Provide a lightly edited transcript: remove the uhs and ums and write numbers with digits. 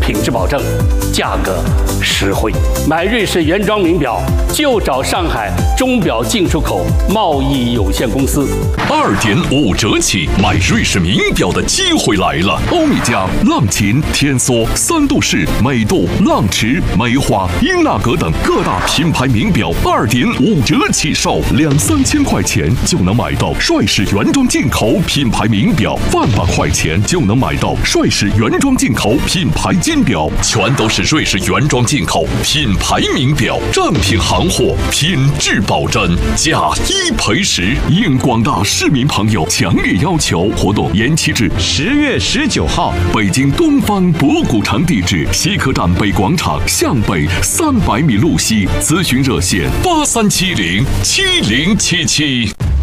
品质保证，价格实惠。买瑞士原装名表就找上海钟表进出口贸易有限公司。 2.5折起，买瑞士名表的机会来了！欧米茄、浪琴、天梭、三度式、美度、浪驰、梅花、英纳格等各大品牌名表2.5折起售，2-3千块钱就能买到帅士原装进口品牌名表，万把块钱就能买到帅士原装进口品牌金表，全都是瑞士原装进口品牌名表，正品行货，品质保真，价1赔10。应广大市民朋友强烈要求，活动延期至 10月19号。 北京东方博古城地址：西客站北广场向北300米路西。咨询热线：83707077。